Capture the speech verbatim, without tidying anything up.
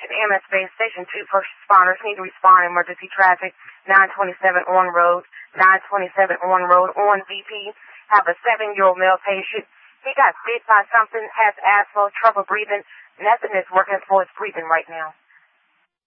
Attention A M S Base Station two first responders need to respond emergency traffic. nine twenty-seven on road. nine twenty-seven on road on V P. Have a seven-year-old male patient. He got bit by something, has asthma, trouble breathing. Nothing is working for his breathing right now.